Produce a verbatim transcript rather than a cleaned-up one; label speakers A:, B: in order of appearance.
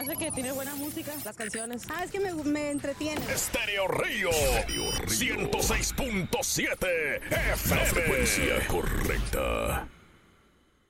A: parece que tiene buena música, las canciones.
B: Ah, es que me, me entretiene.
C: Estéreo Río, ciento seis punto siete F M. La frecuencia correcta.